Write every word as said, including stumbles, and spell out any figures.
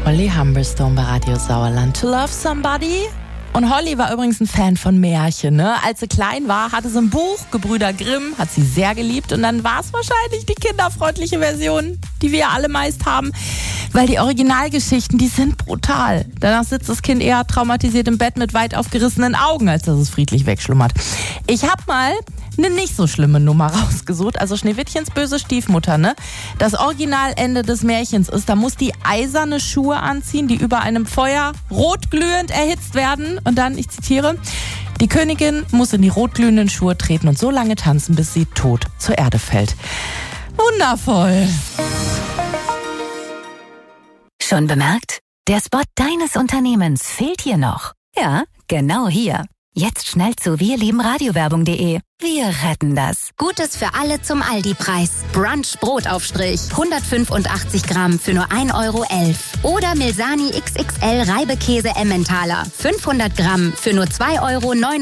Holly Humberstone bei Radio Sauerland. To Love Somebody. Und Holly war übrigens ein Fan von Märchen, ne? Als sie klein war, hatte sie ein Buch, Gebrüder Grimm, hat sie sehr geliebt. Und dann war es wahrscheinlich die kinderfreundliche Version, die wir ja alle meist haben. Weil die Originalgeschichten, die sind brutal. Danach sitzt das Kind eher traumatisiert im Bett mit weit aufgerissenen Augen, als dass es friedlich wegschlummert. Ich hab mal eine nicht so schlimme Nummer rausgesucht. Also Schneewittchens böse Stiefmutter, ne? Das Originalende des Märchens ist, da muss die eiserne Schuhe anziehen, die über einem Feuer rotglühend erhitzt werden. Und dann, ich zitiere, die Königin muss in die rotglühenden Schuhe treten und so lange tanzen, bis sie tot zur Erde fällt. Wundervoll. Schon bemerkt? Der Spot deines Unternehmens fehlt hier noch. Ja, genau hier. Jetzt schnell zu wir lieben radiowerbung punkt de. Wir retten das. Gutes für alle zum Aldi-Preis. Brunch Brotaufstrich. hundertfünfundachtzig Gramm für nur ein Euro elf. Oder Milsani X X L Reibekäse Emmentaler. fünfhundert Gramm für nur zwei Euro neunundneunzig.